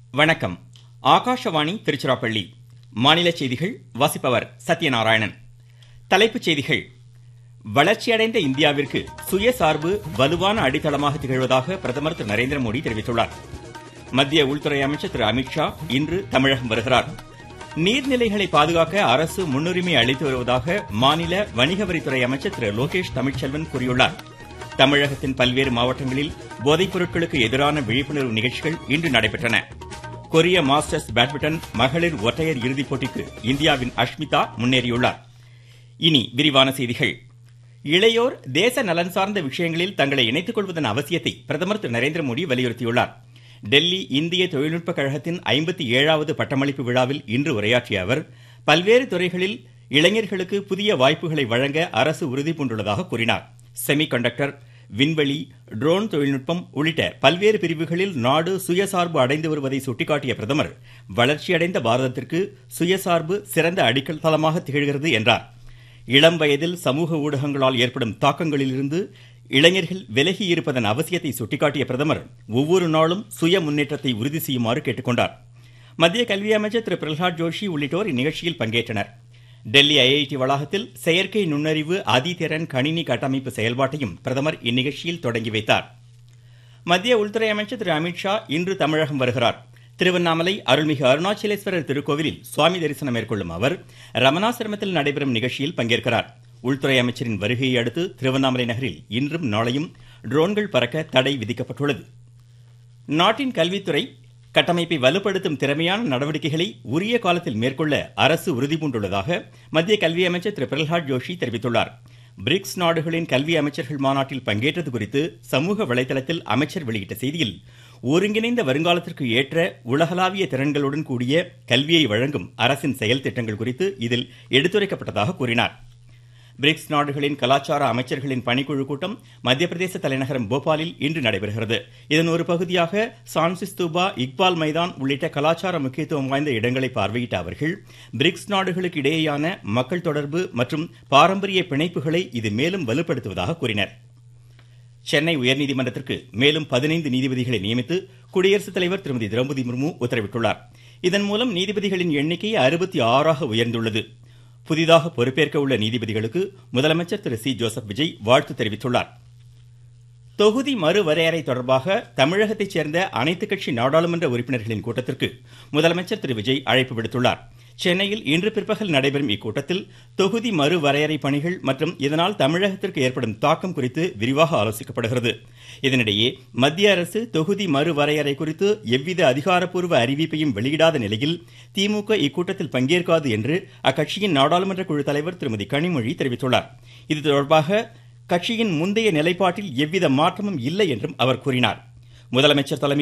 வணக்கம். ஆகாஷவாணி திருச்சிராப்பள்ளி. மாநில செய்திகள் வாசிப்பவர் சத்யநாராயணன். தலைப்புச் செய்திகள். வளர்ச்சியடைந்த இந்தியாவிற்கு சுயசார்பு வலுவான அடித்தளமாக திகழ்வதாக பிரதமர் திரு நரேந்திர மோடி தெரிவித்துள்ளார். மத்திய உள்துறை அமைச்சர் திரு அமித்ஷா இன்று தமிழகம் வருகிறார். நீர்நிலைகளை பாதுகாக்க அரசு முன்னுரிமை அளித்து வருவதாக மாநில வணிகவரித்துறை அமைச்சர் திரு லோகேஷ் தமிழ்ச்செல்வன் கூறியுள்ளார். தமிழகத்தின் பல்வேறு மாவட்டங்களில் போதைப் பொருட்களுக்கு எதிரான விழிப்புணர்வு நிகழ்ச்சிகள் இன்று நடைபெற்றன. கொரிய மாஸ்டர்ஸ் பேட்மிண்டன் மகளிர் ஒற்றையர் இறுதிப் போட்டிக்கு இந்தியாவின் அஷ்மிதா முன்னேறியுள்ளார். இனி விரிவான செய்திகள். இளையோர் தேச நலன் சார்ந்த விஷயங்களில் தங்களை இணைத்துக் கொள்வதன் அவசியத்தை பிரதமர் திரு நரேந்திர மோடி வலியுறுத்தியுள்ளார். டெல்லி இந்திய தொழில்நுட்ப கழகத்தின் 57வது பட்டமளிப்பு விழாவில் இன்று உரையாற்றிய அவர், பல்வேறு துறைகளில் இளைஞர்களுக்கு புதிய வாய்ப்புகளை வழங்க அரசு உறுதிபூண்டுள்ளதாக கூறினார். செமி கண்டக்டர், விண்வெளி, ட்ரோன் தொழில்நுட்பம் உள்ளிட்ட பல்வேறு பிரிவுகளில் நாடு சுயசார்பு அடைந்து வருவதை சுட்டிக்காட்டிய பிரதமர், வளர்ச்சியடைந்த பாரதத்திற்கு சுயசார்பு சிறந்த அடித்தளமாக திகழ்கிறது என்றார். இளம் வயதில் சமூக ஊடகங்களால் ஏற்படும் தாக்கங்களிலிருந்து இளைஞர்கள் விலகி இருப்பதன் அவசியத்தை சுட்டிக்காட்டிய பிரதமர், ஒவ்வொரு நாளும் சுய முன்னேற்றத்தை உறுதி செய்யுமாறு கேட்டுக்கொண்டார். மத்திய கல்வி அமைச்சர் திரு பிரகலாத் ஜோஷி உள்ளிட்டோர் இந்நிகழ்ச்சியில் பங்கேற்றனர். டெல்லி ஐஐடி வளாகத்தில் செயற்கை நுண்ணறிவு அதிதிறன் கணினி கட்டமைப்பு செயல்பாட்டையும் பிரதமர் இந்நிகழ்ச்சியில் தொடங்கி வைத்தார். மத்திய உள்துறை அமைச்சர் திரு அமித்ஷா இன்று தமிழகம் வருகிறார். திருவண்ணாமலை அருள்மிகு அருணாச்சலேஸ்வரர் திருக்கோவிலில் சுவாமி தரிசனம் மேற்கொள்ளும் அவர் ரமணாசிரமத்தில் நடைபெறும் நிகழ்ச்சியில் பங்கேற்கிறார். உள்துறை அமைச்சரின் வருகையை அடுத்து திருவண்ணாமலை நகரில் இன்றும் நாளையும் ட்ரோன்கள் பறக்க தடை விதிக்கப்பட்டுள்ளது. நாட்டின் கல்வித்துறை கட்டமைப்பை வலுப்படுத்தும் திறமையான நடவடிக்கைகளை உரிய காலத்தில் மேற்கொள்ள அரசு உறுதிபூண்டுள்ளதாக மத்திய கல்வி அமைச்சர் திரு பிரகலாத் ஜோஷி தெரிவித்துள்ளார். பிரிக்ஸ் நாடுகளின் கல்வி அமைச்சர்கள் மாநாட்டில் பங்கேற்றது குறித்து சமூக வலைதளத்தில் அமைச்சர் வெளியிட்ட செய்தியில், ஒருங்கிணைந்த வருங்காலத்திற்கு ஏற்ற உலகளாவிய திறன்களுடன் கூடிய கல்வியை வழங்கும் அரசின் செயல் திட்டங்கள் குறித்து இதில் எடுத்துரைக்கப்பட்டதாக கூறினார். பிரிக்ஸ் நாடுகளின் கலாச்சார அமைச்சர்களின் பணிக்குழு கூட்டம் மத்திய பிரதேச தலைநகரம் போபாலில் இன்று நடைபெறுகிறது. இதன் ஒரு பகுதியாக சான்சி ஸ்தூபா, இக்பால் மைதான் உள்ளிட்ட கலாச்சார முக்கியத்துவம் வாய்ந்த இடங்களை பார்வையிட்ட அவர்கள், பிரிக்ஸ் நாடுகளுக்கு இடையேயான மக்கள் தொடர்பு மற்றும் பாரம்பரிய பிணைப்புகளை இது மேலும் வலுப்படுத்துவதாக கூறினர். சென்னை உயர்நீதிமன்றத்திற்கு மேலும் 15 நீதிபதிகளை நியமித்து குடியரசுத் தலைவர் திருமதி திரௌபதி முர்மு உத்தரவிட்டுள்ளார். இதன் மூலம் நீதிபதிகளின் எண்ணிக்கை 66ஆக உயர்ந்துள்ளது. புதிதாக பொறுப்பேற்க உள்ள நீதிபதிகளுக்கு முதலமைச்சர் திரு சி ஜோசப் விஜய் வாழ்த்து தெரிவித்துள்ளார். தொகுதி மறுவரையறை தொடர்பாக தமிழகத்தைச் சேர்ந்த அனைத்துக் கட்சி நாடாளுமன்ற உறுப்பினர்களின் கூட்டத்திற்கு முதலமைச்சர் திரு விஜய் அழைப்பு விடுத்துள்ளார். சென்னையில் இன்று பிற்பகல் நடைபெறும் இக்கூட்டத்தில் தொகுதி மறுவரையறை பணிகள் மற்றும் இதனால் தமிழகத்திற்கு ஏற்படும் தாக்கம் குறித்து விரிவாக ஆலோசிக்கப்படுகிறது. இதனிடையே மத்திய அரசு தொகுதி மறுவரையறை குறித்து எவ்வித அதிகாரப்பூர்வ அறிவிப்பையும் வெளியிடாத நிலையில் திமுக இக்கூட்டத்தில் பங்கேற்காது என்று அக்கட்சியின் நாடாளுமன்ற குழு தலைவர் திருமதி கனிமொழி தெரிவித்துள்ளார். இது தொடர்பாக கட்சியின் முந்தைய நிலைப்பாட்டில் எவ்வித மாற்றமும் இல்லை என்றும் அவர் கூறினார். முதலமைச்சர் தலைமை